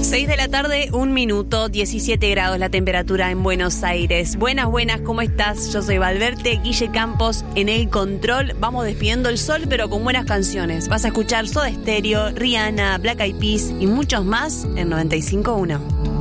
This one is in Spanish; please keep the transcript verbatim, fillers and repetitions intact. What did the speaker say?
seis de la tarde, un minuto, diecisiete grados la temperatura en Buenos Aires. Buenas, buenas, ¿cómo estás? Yo soy Valverde, Guille Campos en el control. Vamos despidiendo el sol, pero con buenas canciones. Vas a escuchar Soda Stereo, Rihanna, Black Eyed Peas y muchos más en noventa y cinco punto uno.